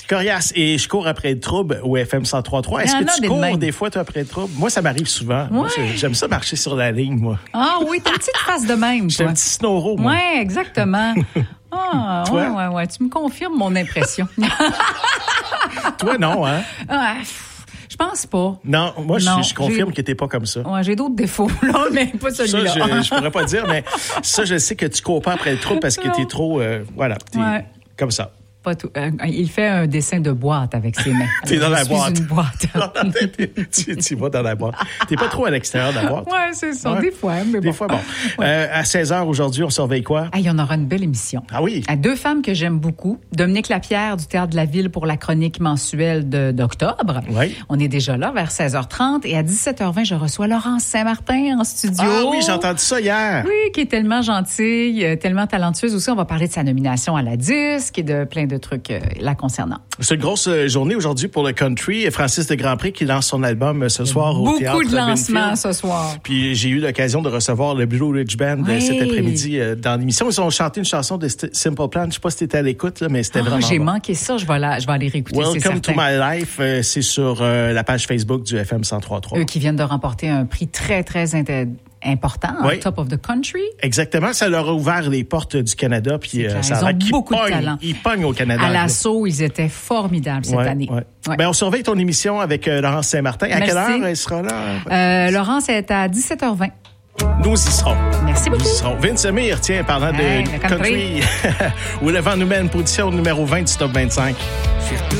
Coriace, et je cours après le trouble au FM 103.3. Est-ce que tu cours des fois, toi, après le trouble? Moi, ça m'arrive souvent. Ouais. Moi, j'aime ça marcher sur la ligne, moi. Ah oui, t'as une petite face de même, J'ai un petit snoro, moi. Oui, exactement. Ah, toi? Ouais. Tu me confirmes mon impression. Toi, non, hein? Je pense pas. Non, moi, je confirme que t'es pas comme ça. Ouais, j'ai d'autres défauts, là, mais pas celui-là. Ça, je pourrais pas dire, mais ça, je sais que tu cours pas après le trouble parce que t'es trop, t'es comme ça. Pas tout. Il fait un dessin de boîte avec ses mains. T'es dans la boîte. Une boîte. tu vas dans la boîte. T'es pas trop à l'extérieur de la boîte. Ouais, c'est ça. Ouais. Des fois, mais bon. Des fois, bon. Ouais. À 16h aujourd'hui, on surveille quoi? Il y en aura une belle émission. Ah oui? Deux femmes que j'aime beaucoup. Dominique Lapierre du Théâtre de la Ville pour la chronique mensuelle d'octobre. Oui. On est déjà là vers 16h30. Et à 17h20, je reçois Laurence Saint-Martin en studio. Ah oui, j'ai entendu ça hier. Oui, qui est tellement gentille, tellement talentueuse aussi. On va parler de sa nomination à la disque et de plein de trucs la concernant. C'est une grosse journée aujourd'hui pour le country. Francis de Grandpré qui lance son album ce soir au Théâtre Beaucoup de lancements Binfield. ce soir. Puis j'ai eu l'occasion de recevoir le Blue Ridge Band cet après-midi dans l'émission. Ils ont chanté une chanson de Simple Plan. Je sais pas si t'étais à l'écoute, là, mais c'était vraiment j'ai bon. manqué ça. Je vais aller réécouter. Welcome to My Life. C'est sur la page Facebook du FM 103.3. Eux qui viennent de remporter un prix très, très important, Top of the Country. Exactement. Ça leur a ouvert les portes du Canada. Puis ça a ils ont beaucoup de talent. Ils pognent au Canada. À l'assaut, ils étaient formidables cette année. Ouais. Ben, on surveille ton émission avec Laurence Saint-Martin. À quelle heure elle sera là? Laurence est à 17h20. Nous y serons. Merci beaucoup. Nous y serons. Vince Amir, tiens, parlant de country. Où le vent nous mène, position numéro 20 du top 25.